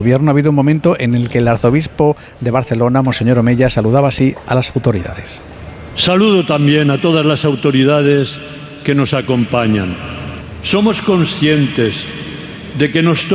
Gobierno ha habido un momento en el que el arzobispo de Barcelona, Monseñor Omeya, saludaba así a las autoridades. Saludo también a todas las autoridades que nos acompañan. Somos conscientes de que nos